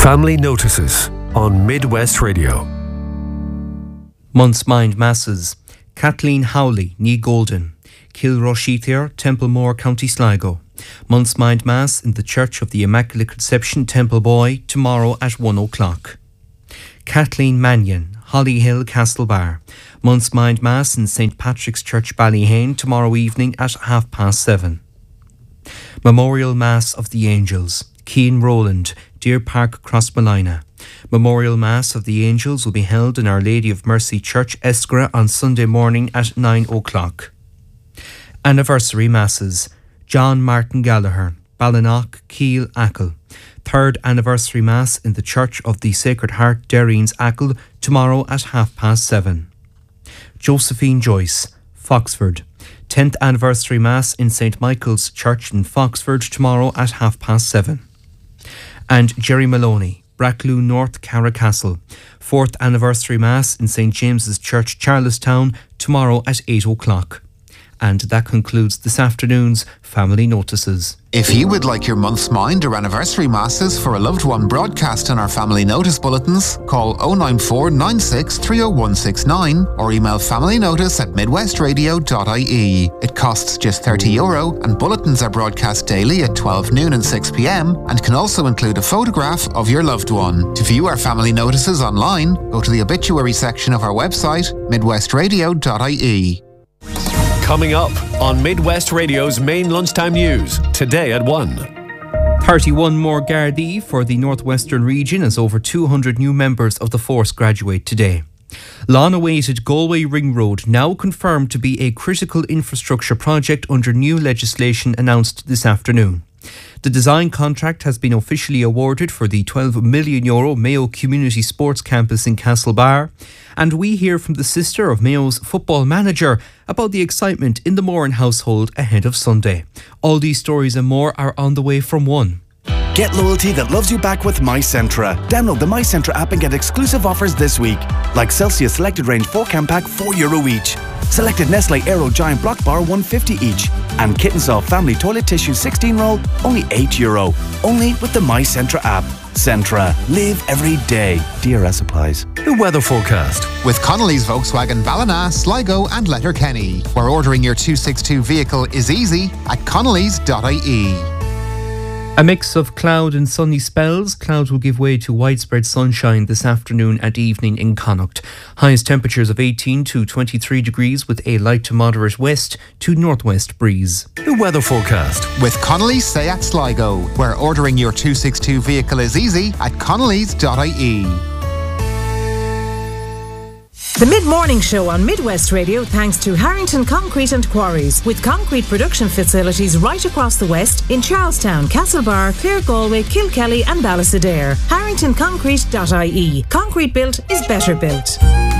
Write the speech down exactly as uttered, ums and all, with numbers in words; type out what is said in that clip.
Family Notices on Midwest Radio. Month's Mind Masses. Kathleen Howley, Ní Golden. Kilroshethir, Templemore, County Sligo. Month's Mind Mass in the Church of the Immaculate Conception, Templeboy, tomorrow at one o'clock. Kathleen Mannion, Hollyhill, Castlebar. Month's Mind Mass in Saint Patrick's Church, Ballyhane, tomorrow evening at half past seven. Memorial Mass of the Angels. Keane Rowland, Deer Park, Crossmolina. Memorial Mass of the Angels will be held in Our Lady of Mercy Church, Eskra, on Sunday morning at nine o'clock. Anniversary Masses. John Martin Gallagher, Ballinock, Keel, Achill. Third Anniversary Mass in the Church of the Sacred Heart, Derreens, Achill, tomorrow at half past seven. Josephine Joyce, Foxford. Tenth Anniversary Mass in Saint Michael's Church in Foxford, tomorrow at half past seven. And Jerry Maloney, Brackloo North, Carracastle. Fourth Anniversary Mass in Saint James's Church, Charlestown, tomorrow at eight o'clock. And that concludes this afternoon's Family Notices. If you would like your month's mind or anniversary masses for a loved one broadcast on our Family Notice bulletins, call oh nine four nine six three oh one six nine or email familynotice at midwestradio dot I E. It costs just thirty euro and bulletins are broadcast daily at twelve noon and six p m and can also include a photograph of your loved one. To view our Family Notices online, go to the obituary section of our website, midwestradio dot I E. Coming up on Midwest Radio's main lunchtime news, today at one. thirty-one more Gardaí for the Northwestern region as over two hundred new members of the force graduate today. Long-awaited Galway Ring Road now confirmed to be a critical infrastructure project under new legislation announced this afternoon. The design contract has been officially awarded for the twelve million euro Mayo Community Sports Campus in Castlebar. And we hear from the sister of Mayo's football manager about the excitement in the Moran household ahead of Sunday. All these stories and more are on the way from one. Get loyalty that loves you back with MyCentra. Download the MyCentra app and get exclusive offers this week. Like Celsius Selected Range four can pack, four euro each. Selected Nestle Aero Giant Block Bar, one fifty each. And Kitten Soft Family Toilet Tissue sixteen roll, only eight euro. Only with the MyCentra app. Centra. Live every day. D R S applies. The weather forecast. With Connolly's Volkswagen Ballina, Sligo and Letterkenny, where ordering your two sixty-two vehicle is easy at connellys dot I E. A mix of cloud and sunny spells. Clouds will give way to widespread sunshine this afternoon and evening in Connacht. Highest temperatures of eighteen to twenty-three degrees with a light to moderate west to northwest breeze. The weather forecast. With Connolly's Seat Sligo, where ordering your two sixty-two vehicle is easy at connellys dot I E. The Mid-Morning Show on Midwest Radio thanks to Harrington Concrete and Quarries, with concrete production facilities right across the West in Charlestown, Castlebar, Clare Galway, Kilkelly and Ballysadare. harrington concrete dot I E. Concrete built is better built.